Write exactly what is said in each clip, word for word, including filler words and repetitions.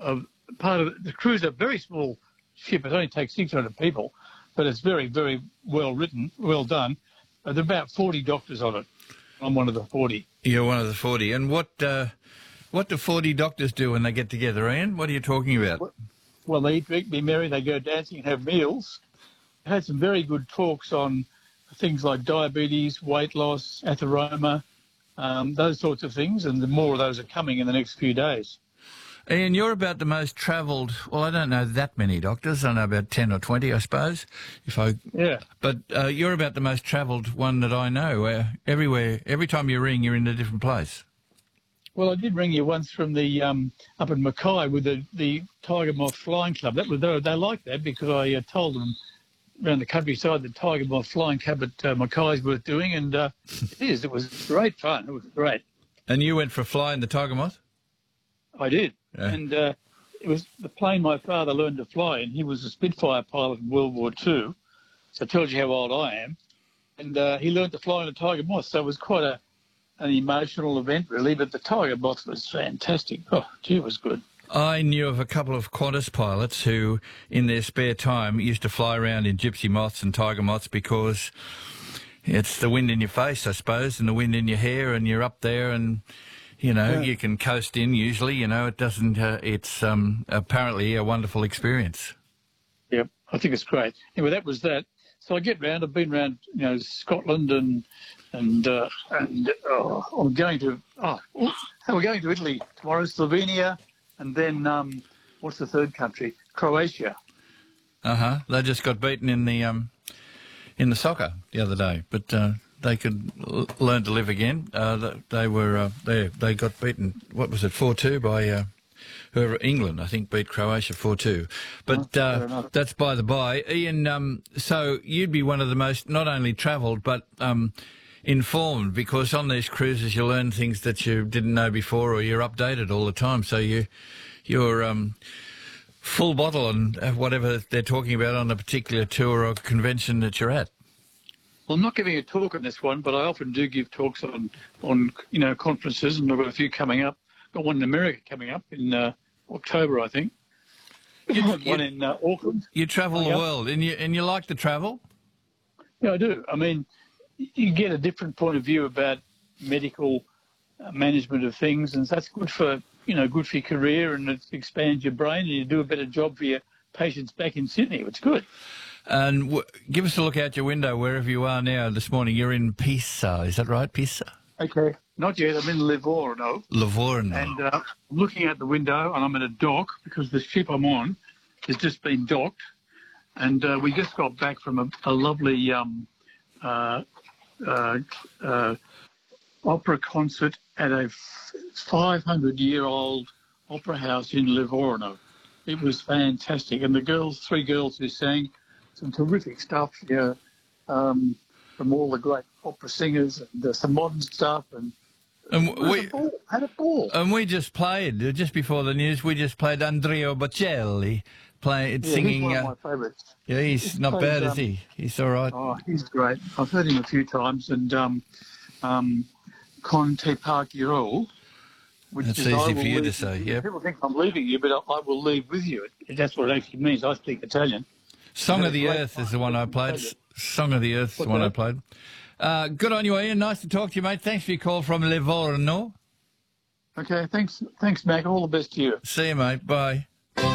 of part of the crew's a very small ship. It only takes six hundred people, but it's very, very well written, well done. Uh, there are about forty doctors on it. I'm one of the forty. You're one of the forty. And what uh, what do forty doctors do when they get together, Ian? What are you talking about? Well, they eat, drink, be merry, they go dancing and have meals. I had some very good talks on things like diabetes, weight loss, atheroma, um, those sorts of things, and the more of those are coming in the next few days. Ian, you're about the most travelled, well, I don't know that many doctors. I know about ten or twenty, I suppose. If I, yeah. But uh, you're about the most travelled one that I know. Uh, everywhere, every time you ring, you're in a different place. Well, I did ring you once from the um, up in Mackay with the, the Tiger Moth Flying Club. That was they, they liked that because I uh, told them around the countryside the Tiger Moth Flying Club at uh, Mackay is worth doing, and uh, it is. It was great fun. It was great. And you went for a fly in the Tiger Moth? I did. Yeah. And uh, it was the plane my father learned to fly in. He was a Spitfire pilot in World War Two, so it tells you how old I am. And uh, he learned to fly in a Tiger Moth, so it was quite a an emotional event, really. But the Tiger Moth was fantastic. Oh, gee, it was good. I knew of a couple of Qantas pilots who, in their spare time, used to fly around in gypsy moths and tiger moths because it's the wind in your face, I suppose, and the wind in your hair, and you're up there and... You know, yeah. You can coast in usually, you know, it doesn't, uh, it's um, apparently a wonderful experience. Yep, I think it's great. Anyway, that was that. So I get round, I've been around, you know, Scotland and, and, uh, and oh, I'm going to, oh, we're going to Italy tomorrow, Slovenia, and then, um, what's the third country? Croatia. Uh-huh, they just got beaten in the, um, in the soccer the other day, but... Uh, They could l- learn to live again. Uh, they were uh, they they got beaten. What was it, four two by uh, whoever? England, I think, beat Croatia four two. But uh, that's by the by. Ian, um, so you'd be one of the most not only travelled but um, informed, because on these cruises you learn things that you didn't know before, or you're updated all the time. So you you're um, full bottle on whatever they're talking about on a particular tour or convention that you're at. Well, I'm not giving a talk on this one, but I often do give talks on, on you know, conferences, and I've got a few coming up. Got one in America coming up in uh, October, I think. You, one you, in uh, Auckland. You travel the world, and you and you like to travel? Yeah, I do. I mean, you get a different point of view about medical uh, management of things, and that's good for, you know, good for your career, and it expands your brain, and you do a better job for your patients back in Sydney. It's good. And w- give us a look out your window wherever you are now this morning. You're in Pisa, is that right, Pisa? Okay, not yet. I'm in Livorno. Livorno. And uh, I'm looking out the window, and I'm at a dock because the ship I'm on has just been docked. And uh, we just got back from a, a lovely um, uh, uh, uh, opera concert at a five hundred year old opera house in Livorno. It was fantastic. And the girls, three girls who sang, some terrific stuff, you know, um, from all the great opera singers, and uh, some modern stuff, and, and we had a, ball, had a ball. And we just played, just before the news, we just played Andrea Bocelli play, yeah, singing. He's one uh, of my favourites. Yeah, he's, he's not played, bad, um, is he? He's all right. Oh, he's great. I've heard him a few times, and um, um, Con te partirò. That's easy for you to say, yeah. People think I'm leaving you, but I, I will leave with you. That's what it actually means. I speak Italian. Song of the Earth is the one I played. Song of the Earth is the one I played. Uh, good on you, Ian. Nice to talk to you, mate. Thanks for your call from Livorno. Okay, thanks, thanks, Mac. All the best to you. See you, mate. Bye.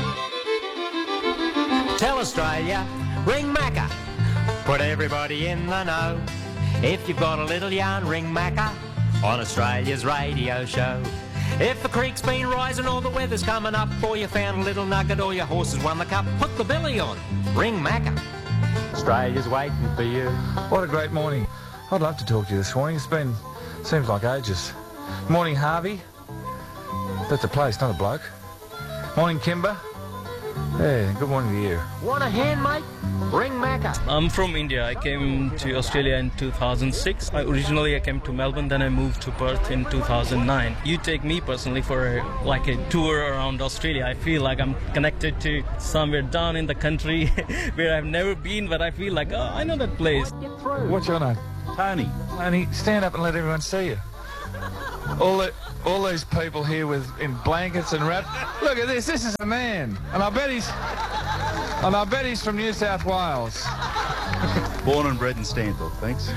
Tell Australia, ring Macca. Put everybody in the know. If you've got a little yarn, ring Macca on Australia's radio show. If the creek's been rising or the weather's coming up, or you found a little nugget or your horse has won the cup, put the billy on. Ring Macca. Australia's waiting for you. What a great morning. I'd love to talk to you this morning. It's been, seems like ages. Morning, Harvey. That's a place, not a bloke. Morning, Kimber. Yeah, good morning to you. Want a hand, mate? Ring Macca. I'm from India. I came to Australia in two thousand six. I, originally, I came to Melbourne, then I moved to Perth in two thousand nine. You take me personally for a, like a tour around Australia. I feel like I'm connected to somewhere down in the country where I've never been, but I feel like, oh, I know that place. What's your name? Tony. Tony, stand up and let everyone see you. all the, all these people here with in blankets and wrap. Look at this. This is a man, and I bet he's and I bet he's from New South Wales. Born and bred in Stanthorpe, thanks.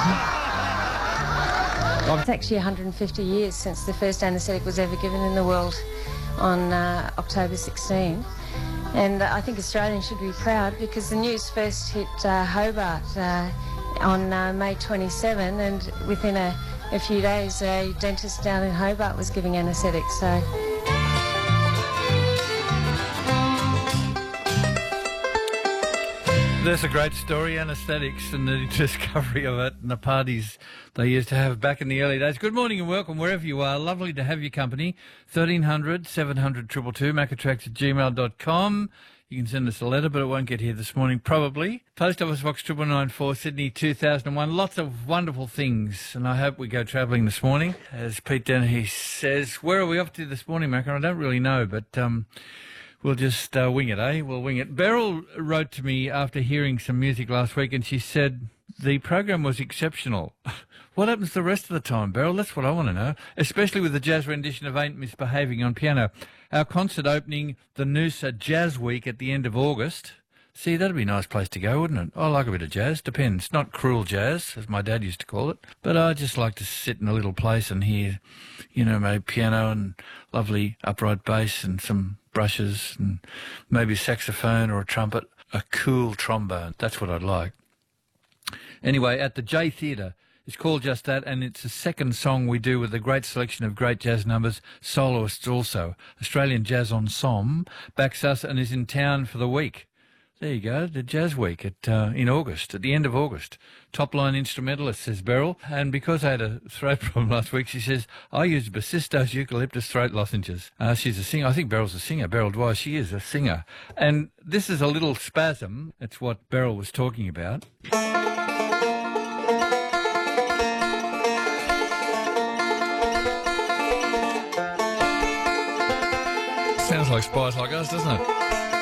It's actually one hundred fifty years since the first anaesthetic was ever given in the world on uh, October sixteenth. And uh, I think Australians should be proud because the news first hit uh, Hobart uh, on uh, May twenty-seventh, and within a, a few days a dentist down in Hobart was giving anaesthetics. So. There's a great story, anaesthetics and the discovery of it and the parties they used to have back in the early days. Good morning and welcome wherever you are. Lovely to have your company. thirteen hundred, seven hundred, two two two, macatrax at gmail dot com. You can send us a letter, but it won't get here this morning, probably. Post Office Box triple nine four, Sydney two thousand one. Lots of wonderful things, and I hope we go travelling this morning. As Pete Dennehy says, where are we off to this morning, Mac? I don't really know, but... um We'll just uh, wing it, eh? We'll wing it. Beryl wrote to me after hearing some music last week, and she said the program was exceptional. What happens the rest of the time, Beryl? That's what I want to know, especially with the jazz rendition of Ain't Misbehaving on piano. Our concert opening the Noosa Jazz Week at the end of August. See, that'd be a nice place to go, wouldn't it? I like a bit of jazz. Depends. Not cruel jazz, as my dad used to call it. But I just like to sit in a little place and hear, you know, maybe piano and lovely upright bass and some brushes and maybe saxophone or a trumpet, a cool trombone. That's what I'd like. Anyway, at the J Theatre, it's called just that, and it's the second song we do with a great selection of great jazz numbers, soloists also. Australian Jazz Ensemble backs us and is in town for the week. There you go, the Jazz Week at uh, in August, at the end of August. Top line instrumentalist, says Beryl. And because I had a throat problem last week, she says, I used Basistos eucalyptus throat lozenges. Uh, she's a singer. I think Beryl's a singer. Beryl Dwyer, she is a singer. And this is a little spasm. It's what Beryl was talking about. Sounds like Spies Like Us, doesn't it?